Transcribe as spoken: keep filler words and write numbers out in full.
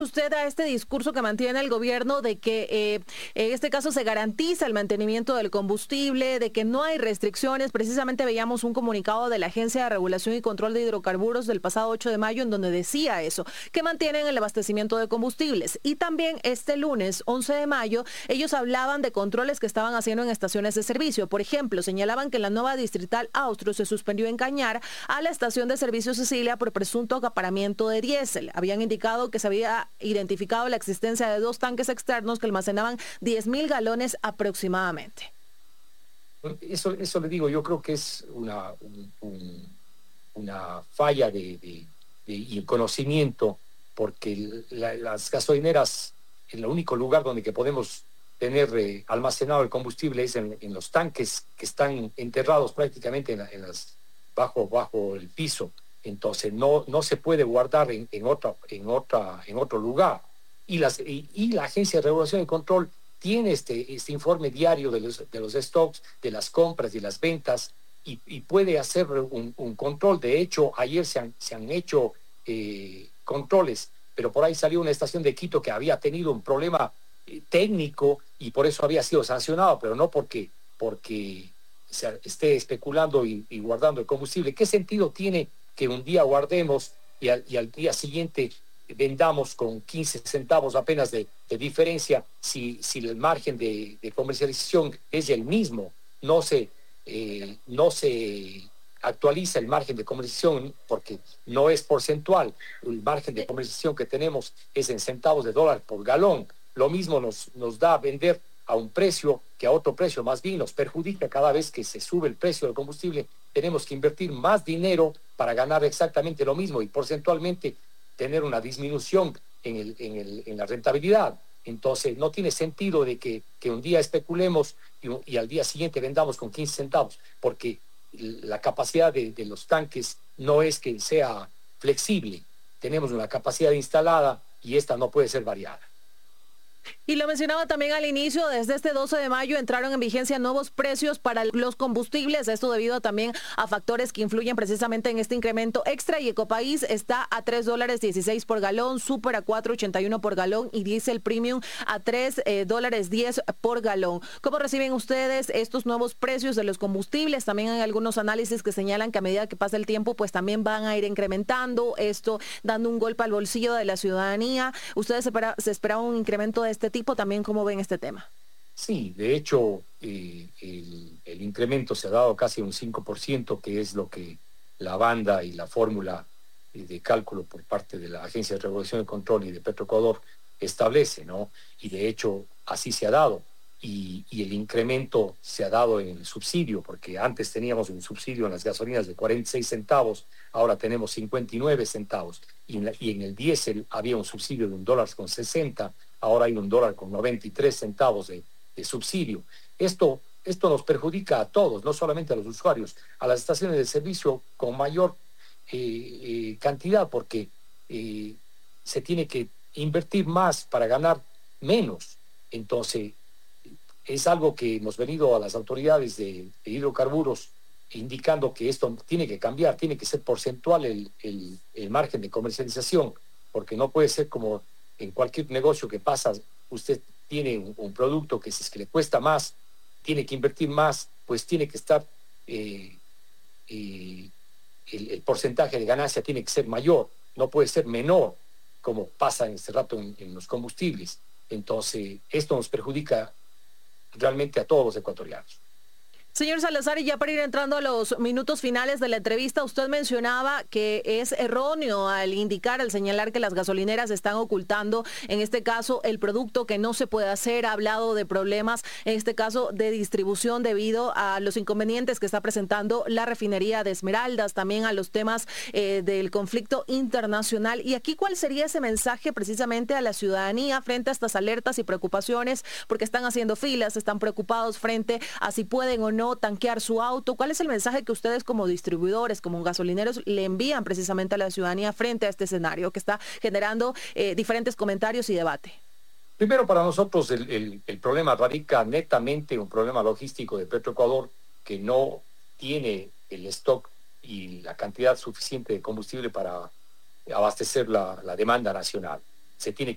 usted a este discurso que mantiene el gobierno de que eh, en este caso se garantiza el mantenimiento del combustible, de que no hay restricciones? Precisamente veíamos un comunicado de la Agencia de Regulación y Control de Hidrocarburos del pasado ocho de mayo en donde decía eso, que mantienen el abastecimiento de combustibles. Y también este lunes, once de mayo, ellos hablaban de controles que estaban haciendo en estaciones de servicio. Por ejemplo, señalaban que la nueva distrital Austro se suspendió en Cañar a la estación de servicio Cecilia por presunto acaparamiento de diésel. Habían indicado que se había identificado la existencia de dos tanques externos que almacenaban diez mil galones aproximadamente. Eso, eso le digo, yo creo que es una, un, un, una falla de, de, de conocimiento, porque la, las gasolineras, en el único lugar donde que podemos tener eh, almacenado el combustible es en, en los tanques que están enterrados prácticamente en, la, en las, bajo, bajo el piso. Entonces no, no se puede guardar en, en, otra, en, otra, en otro lugar. Y, las, y, y la Agencia de Regulación y Control tiene este, este informe diario de los, de los stocks, de las compras y las ventas, y, y puede hacer un, un control. De hecho, ayer se han, se han hecho eh, controles, pero por ahí salió una estación de Quito que había tenido un problema eh, técnico y por eso había sido sancionado, pero no porque, porque se esté especulando y, y guardando el combustible. ¿Qué sentido tiene que un día guardemos y al, y al día siguiente vendamos con quince centavos apenas de, de diferencia si, si el margen de, de comercialización es el mismo? No se, eh, no se actualiza el margen de comercialización porque no es porcentual. El margen de comercialización que tenemos es en centavos de dólar por galón. Lo mismo nos, nos da a vender a un precio que a otro precio, más bien nos perjudica. Cada vez que se sube el precio del combustible tenemos que invertir más dinero para ganar exactamente lo mismo y porcentualmente tener una disminución en, el, en, el, en la rentabilidad. Entonces no tiene sentido de que, que un día especulemos y, y al día siguiente vendamos con quince centavos, porque la capacidad de, de los tanques no es que sea flexible. Tenemos una capacidad instalada y esta no puede ser variada. Y lo mencionaba también al inicio, desde este doce de mayo entraron en vigencia nuevos precios para los combustibles, esto debido también a factores que influyen precisamente en este incremento extra, y Ecopaís está a tres dólares dieciséis por galón, Super a cuatro ochenta y uno por galón y Diesel Premium a tres dólares diez por galón. ¿Cómo reciben ustedes estos nuevos precios de los combustibles? También hay algunos análisis que señalan que a medida que pasa el tiempo, pues también van a ir incrementando, esto dando un golpe al bolsillo de la ciudadanía. ¿Ustedes se, espera, se esperaban un incremento de este tipo? También, ¿cómo ven este tema? Sí, de hecho, eh, el, el incremento se ha dado casi un cinco por ciento, que es lo que la banda y la fórmula de cálculo por parte de la Agencia de Regulación y Control y de Petroecuador establece, ¿no? Y de hecho, así se ha dado. Y, y el incremento se ha dado en el subsidio, porque antes teníamos un subsidio en las gasolinas de cuarenta y seis centavos, ahora tenemos cincuenta y nueve centavos. Y en, la, y en el diésel había un subsidio de un dólar con sesenta, ahora hay un dólar con noventa y tres centavos de, de subsidio. Esto, esto nos perjudica a todos, no solamente a los usuarios, a las estaciones de servicio con mayor eh, eh, cantidad, porque eh, se tiene que invertir más para ganar menos. Entonces, es algo que hemos venido a las autoridades de, de hidrocarburos indicando que esto tiene que cambiar, tiene que ser porcentual el, el, el margen de comercialización, porque no puede ser como en cualquier negocio que pasa, usted tiene un, un producto que si es que le cuesta más, tiene que invertir más, pues tiene que estar, eh, eh, el, el porcentaje de ganancia tiene que ser mayor, no puede ser menor, como pasa en este rato en, en los combustibles. Entonces, esto nos perjudica realmente a todos los ecuatorianos. Señor Salazar, y ya para ir entrando a los minutos finales de la entrevista, usted mencionaba que es erróneo al indicar, al señalar que las gasolineras están ocultando, en este caso, el producto, que no se puede hacer. Ha hablado de problemas, en este caso, de distribución debido a los inconvenientes que está presentando la refinería de Esmeraldas, también a los temas eh, del conflicto internacional. Y aquí, ¿cuál sería ese mensaje precisamente a la ciudadanía frente a estas alertas y preocupaciones? Porque están haciendo filas, están preocupados frente a si pueden o no tanquear su auto. ¿Cuál es el mensaje que ustedes como distribuidores, como gasolineros, le envían precisamente a la ciudadanía frente a este escenario que está generando eh, diferentes comentarios y debate? Primero, para nosotros el, el, el problema radica netamente un problema logístico de Petroecuador, que no tiene el stock y la cantidad suficiente de combustible para abastecer la, la demanda nacional. Se tiene